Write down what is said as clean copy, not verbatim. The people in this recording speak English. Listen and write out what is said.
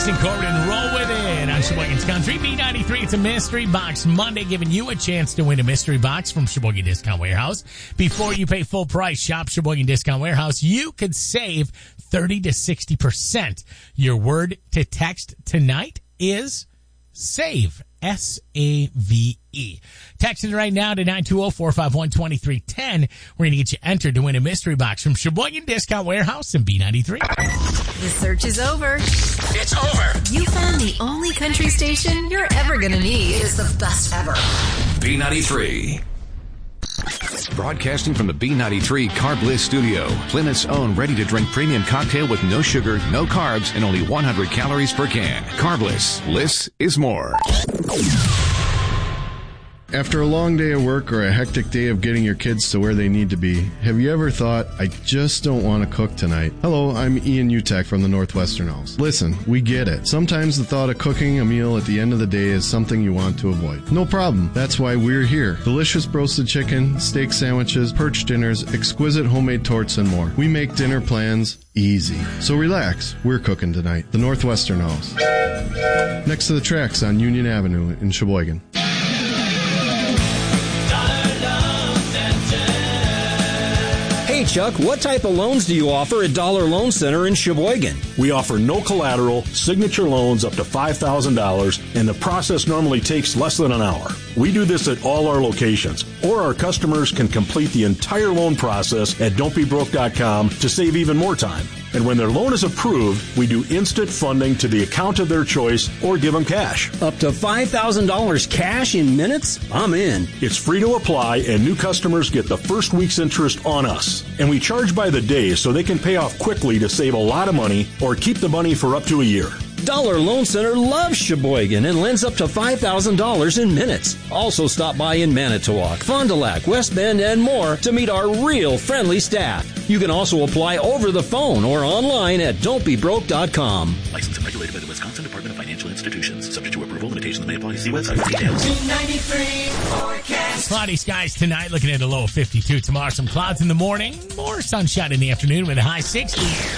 Jason Corden, roll with it on Sheboygan's Country. B93, it's a Mystery Box Monday, giving you a chance to win a mystery box from Sheboygan Discount Warehouse. Before you pay full price, shop Sheboygan Discount Warehouse. You could save 30 to 60%. Your word to text tonight is SAVE. S-A-V-E. Text it right now to 920-451-2310. We're going to get you entered to win a mystery box from Sheboygan Discount Warehouse and B93. The search is over. It's over. You found the only country station you're ever going to need. It is the best ever. B93. Broadcasting from the B93 Carb Bliss studio, Plymouth's own ready-to-drink premium cocktail with no sugar, no carbs, and only 100 calories per can. Carb Bliss. Bliss is more. After a long day of work or a hectic day of getting your kids to where they need to be, have you ever thought, I just don't want to cook tonight? Hello, I'm Ian Utek from the Northwestern House. Listen, we get it. Sometimes the thought of cooking a meal at the end of the day is something you want to avoid. No problem. That's why we're here. Delicious roasted chicken, steak sandwiches, perch dinners, exquisite homemade torts, and more. We make dinner plans easy. So relax. We're cooking tonight. The Northwestern House. Next to the tracks on Union Avenue in Sheboygan. Hey Chuck, what type of loans do you offer at Dollar Loan Center in Sheboygan? We offer no collateral, signature loans up to $5,000, and the process normally takes less than an hour. We do this at all our locations, or our customers can complete the entire loan process at don'tbebroke.com to save even more time. And when their loan is approved, we do instant funding to the account of their choice or give them cash. Up to $5,000 cash in minutes? I'm in. It's free to apply, and new customers get the first week's interest on us. And we charge by the day so they can pay off quickly to save a lot of money or keep the money for up to a year. Dollar Loan Center loves Sheboygan and lends up to $5,000 in minutes. Also stop by in Manitowoc, Fond du Lac, West Bend, and more to meet our real friendly staff. You can also apply over the phone or online at don'tbebroke.com. Licensed and regulated by the Wisconsin Department of Financial Institutions. Subject to approval, limitations may apply. See website for details. 293 forecast. Cloudy skies tonight, looking at a low of 52. Tomorrow, some clouds in the morning. More sunshine in the afternoon with a high 60.